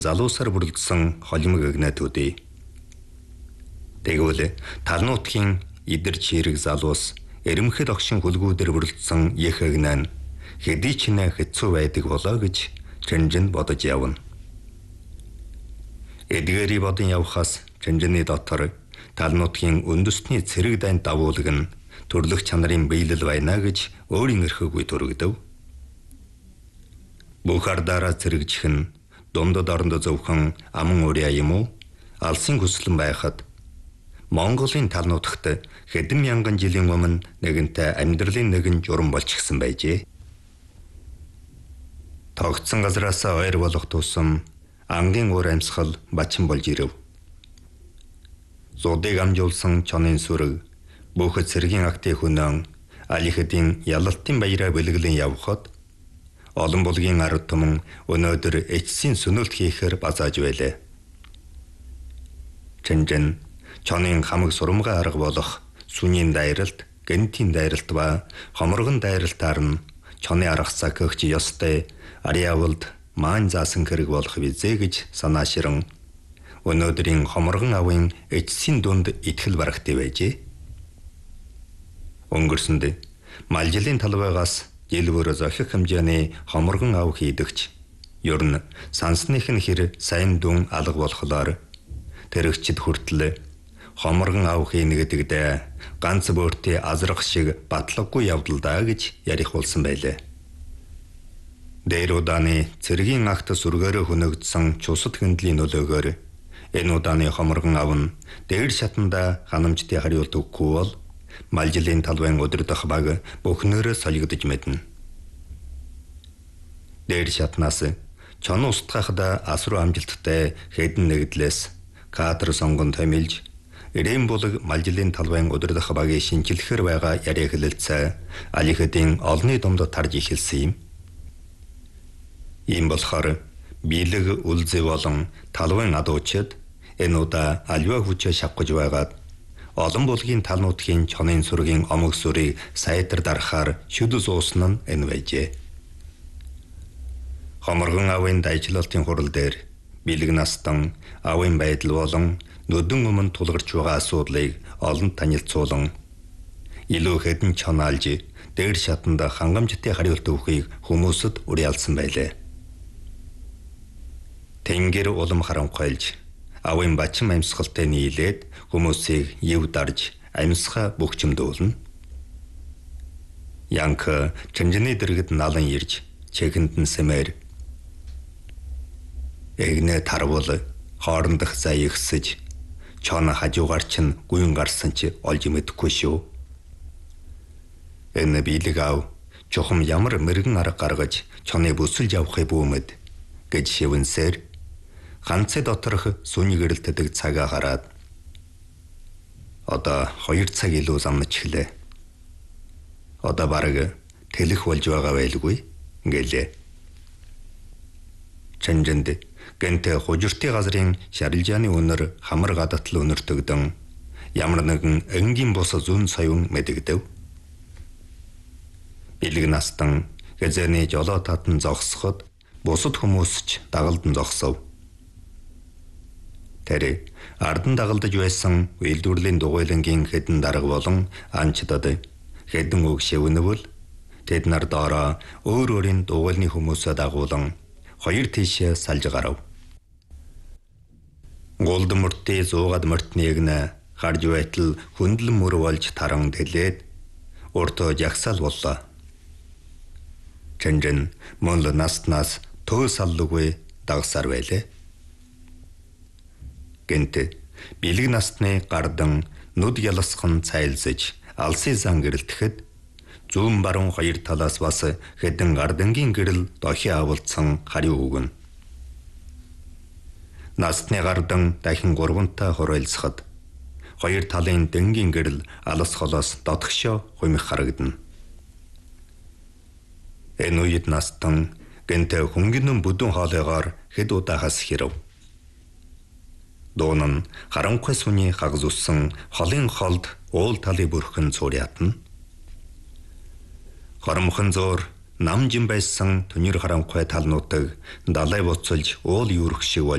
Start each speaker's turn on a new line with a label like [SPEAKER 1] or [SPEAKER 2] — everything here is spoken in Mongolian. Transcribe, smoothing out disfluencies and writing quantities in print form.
[SPEAKER 1] залуусаар бүрдсэн холимог агнатуудыг. Тэгвэл тал нутгийн идэрч хэрэг залуус эрэмхэл огшин хөлгүүдээр бүрдсэн их агнаа нь хэдий ч нэ хэцүү байдаг болоо гэж Чэнжин бодож явна. Эдгээрий бодон явхаас Чэнжиний дотор тал нутгийн үндэсний цэрэг дайнд давуулаг нь төрлөх чанарын биелэл байна гэж өөрийн эрхөөгүй төрөгдөв. Бүх ардаараа цэрэгжих нь дундад оронд зөвхөн аман урья юм уу? Алсын хүслэн байхад Монголын тал нутагт хэдэн мянган жилийн өмнө нэгэнтээ амьдралын нэгэн журам болчихсон байжээ. Тогтсон газраас ойр болох тусам ангийн уур амьсгал бачин болж ирэв. Зуудыг амжуулсан чонын сүрэг бүх цэргийн актын хөнөн аль хэдийн ялалтын баяраа бэлгэлэн явхад олон булгийн ард түмэн өнөөдөр эцсийн сүнэлт хийхээр базааж байлаа. Чэнжин чонын хамаг сурамгай арга болох сүнийн дайралт, гэнтийн дайралт ба хоморгон дайралтаар нь чоны аргацаа гэгч ёстой ариавалд маан заасан хэрэг болох визээ гэж санаашран өнөөдрийн хоморгон авын эцсийн дунд итгэл барагтай байжээ. Өнгөрсөнд малжилын талбайгаас жилбөр зохих хэмжээний хоморгон ав хийдэгч ер нь сансных нь хэр сайн дүн алга болохоор тэрэгчд хүртэл хоморгон ав хийнэ гэдэгдээ ганц бөөртөө азрах шиг батлаггүй явдал даа гэж ярих болсон байлаа. Дээр удааны цэргийн акт сүргээрээ хөнөгдсөн чусад хөндлийн нөлөөгөөр энэ удааны хоморгон ав нь дээр шатанда ханамжтай хариулт өгөхгүй бол малжилын талбайн өдөрдөх баг бүхнээрээ солигдож мэднэ. Дээр шатнаас чон устгахад асруу амжилттай хэдэн нэгдлээс кадр сонгон томилж эрэм булаг малжилын талбайн өдөрдөх багийг шинжилэхээр байгаа яриа хэлэлцээ аль хэдийн олны дунд тарж ихэлсэн юм. Ийм болохоор биелэг үлзий болон талбайн адуучид энэ удаа аливаа хүчээ шавхаж байгаад олон булгийн тал нутгийн чонын сүргийн омог сүрийг сайтар дарахаар шүд зуусан нь энэ байжээ. Хоморгон авын дайчлалтын хурал дээр бэлэг настан авын байдал болон нүдэн өмнө тулгарч байгаа асуудлыг олонд танилцуулан илүү хэдэн чонаалж дээр шатанда хангамжтай хариулт өгөхийг хүмүүсд уриалсан байлаа. Тэнгэр улам харанхуйлж авын бачин амьсгалтай нийлээд хүмүүсийг яв дарж амьсгаа бөхчмдүүлнэ. Янк Чэнжиний дэргэд налан ирж чэгэнд нь сэмээр эгнэ тарвал хоорондох зай ихсэж чона хажуугаар чинь гүйн гарсан чи олж мэдэхгүй шүү. Энэ биелэг ав чухам ямар мэрэгэн арга гаргаж чоныг бүсэлж явахыг бүүмэд гэж шивэнсээр ганцээ доторх сүний гэрэлтэдэг цагаа хараад одоо 2 цаг илүү замнаж эхлэв. Одоо бараг тэлэх болж байгаа байлгүй гэлээ. Чэнжинд гэнтэ хужиртын газрын шарилжааны өнөр хамар гадатл өнөртөгдөн ямар нэгэн энгийн бос зүүн соён мэдэгдэв. Бэлэг настан гэзэний жолоо татан зогсоход бусад хүмүүс ч дагалдан зогсов. Тэр ардан дагалдаж байсан үйлдвэрлэлийн дугуйлангийн хэдэн дарга болон анчдад хэдэн үг шивнэвэл тэд нар доороо өөр өөрийн дугуйлны хүмүүсээ дагуулan хоёр тийшээ салж гарав. Голд мөртөө зуугаад мөртнийг нэ харж байтал хөндлөн мөр болж таран тэлээд уртоо жагсаал боллоо. Чэнжин мөн л настнаас төө саллугүй дагсаар байлээ. Гэнтэ бэлэг насны гардан нүд яласхан цайлзаж алсын зан гэрэлтэхэд зүүн баруун хоёр талаас бас хэдэн гардангийн гэрэл дохи авалцсан хариу өгнө. Насны гардан дахин 3-таа хоройлцоход хоёр талын дэнгийн гэрэл алс холоос дотгошоо хумих харагдана. Энэ үед настан гэнтэ хөнгөнөн бүдүүн хоолойгоор хэд удаа хас хэрв. Дуун нь харанхуй сүний хагас уссан холын холд уул талыг бүрхэн цуурятна. Хоромхон зуур намжин байсан түнэр харанхуй талнуудыг далай буцалж уул юурах шиг